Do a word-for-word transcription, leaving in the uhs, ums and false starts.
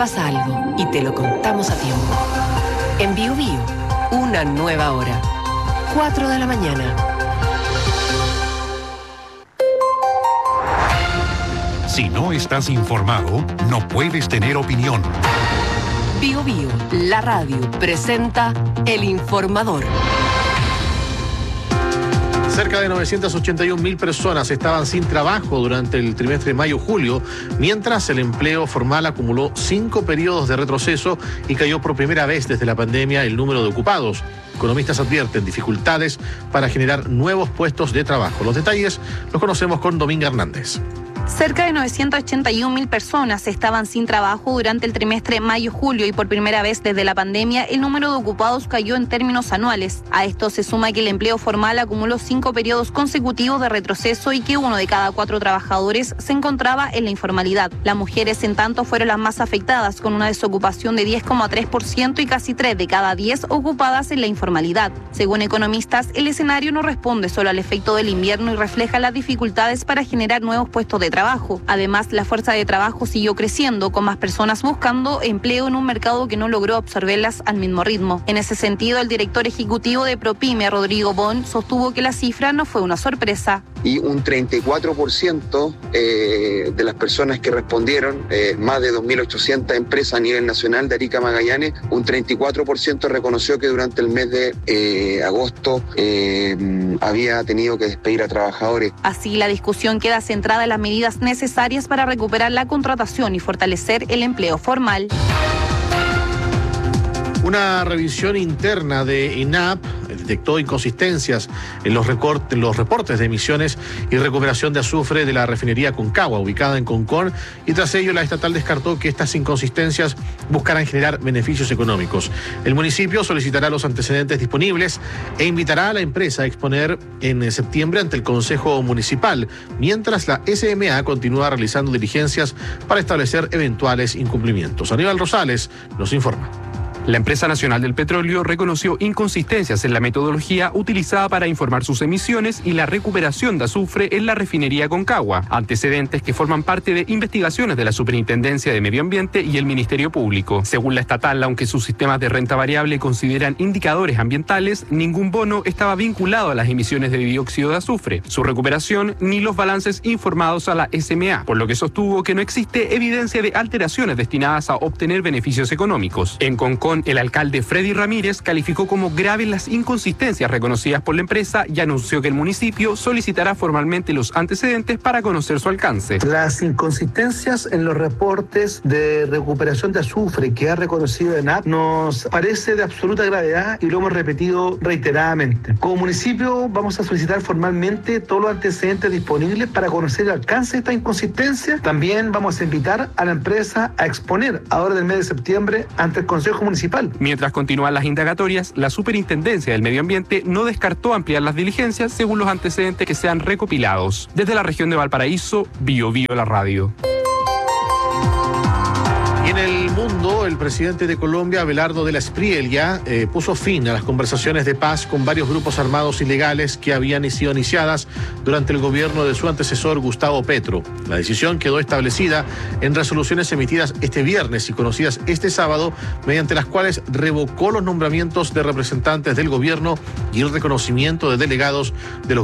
pasa algo y te lo contamos a tiempo. En Bio Bio, una nueva hora. cuatro de la mañana. Si no estás informado, no puedes tener opinión. Bio Bio, la radio, presenta El Informador. Cerca de novecientas ochenta y un mil personas estaban sin trabajo durante el trimestre mayo-julio, mientras el empleo formal acumuló cinco periodos de retroceso y cayó por primera vez desde la pandemia el número de ocupados. Economistas advierten dificultades para generar nuevos puestos de trabajo. Los detalles los conocemos con Dominga Hernández. Cerca de novecientas ochenta y un mil personas estaban sin trabajo durante el trimestre mayo-julio y por primera vez desde la pandemia el número de ocupados cayó en términos anuales. A esto se suma que el empleo formal acumuló cinco periodos consecutivos de retroceso y que uno de cada cuatro trabajadores se encontraba en la informalidad. Las mujeres, en tanto, fueron las más afectadas, con una desocupación de diez coma tres por ciento y casi tres de cada diez ocupadas en la informalidad. Según economistas, el escenario no responde solo al efecto del invierno y refleja las dificultades para generar nuevos puestos de trabajo. Además, la fuerza de trabajo siguió creciendo, con más personas buscando empleo en un mercado que no logró absorberlas al mismo ritmo. En ese sentido, el director ejecutivo de ProPyme, Rodrigo Bon, sostuvo que la cifra no fue una sorpresa. Y un treinta y cuatro por ciento eh, de las personas que respondieron, eh, más de dos mil ochocientas empresas a nivel nacional de Arica Magallanes, un treinta y cuatro por ciento reconoció que durante el mes de eh, agosto eh, había tenido que despedir a trabajadores. Así, la discusión queda centrada en las medidas necesarias para recuperar la contratación y fortalecer el empleo formal. Una revisión interna de INAP detectó inconsistencias en los, recortes, los reportes de emisiones y recuperación de azufre de la refinería Concagua, ubicada en Concón, y tras ello la estatal descartó que estas inconsistencias buscaran generar beneficios económicos. El municipio solicitará los antecedentes disponibles e invitará a la empresa a exponer en septiembre ante el Consejo Municipal, mientras la S M A continúa realizando diligencias para establecer eventuales incumplimientos. Aníbal Rosales nos informa. La Empresa Nacional del Petróleo reconoció inconsistencias en la metodología utilizada para informar sus emisiones y la recuperación de azufre en la refinería Concagua, antecedentes que forman parte de investigaciones de la Superintendencia de Medio Ambiente y el Ministerio Público. Según la estatal, aunque sus sistemas de renta variable consideran indicadores ambientales, ningún bono estaba vinculado a las emisiones de dióxido de azufre, su recuperación ni los balances informados a la S M A, por lo que sostuvo que no existe evidencia de alteraciones destinadas a obtener beneficios económicos. En Concón, el alcalde Freddy Ramírez calificó como graves las inconsistencias reconocidas por la empresa y anunció que el municipio solicitará formalmente los antecedentes para conocer su alcance. Las inconsistencias en los reportes de recuperación de azufre que ha reconocido ENAP nos parece de absoluta gravedad y lo hemos repetido reiteradamente. Como municipio vamos a solicitar formalmente todos los antecedentes disponibles para conocer el alcance de esta inconsistencia. También vamos a invitar a la empresa a exponer ahora del mes de septiembre ante el Consejo Municipal. Mientras continúan las indagatorias, la Superintendencia del Medio Ambiente no descartó ampliar las diligencias según los antecedentes que sean recopilados. Desde la región de Valparaíso, Bio Bio la radio. Y en el mundo, el presidente de Colombia, Abelardo de la Espriella, eh, puso fin a las conversaciones de paz con varios grupos armados ilegales que habían sido iniciadas durante el gobierno de su antecesor, Gustavo Petro. La decisión quedó establecida en resoluciones emitidas este viernes y conocidas este sábado, mediante las cuales revocó los nombramientos de representantes del gobierno y el reconocimiento de delegados de los